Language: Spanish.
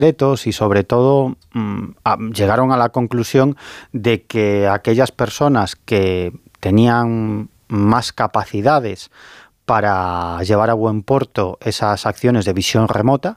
concretos y sobre todo llegaron a la conclusión de que aquellas personas que tenían más capacidades para llevar a buen puerto esas acciones de visión remota,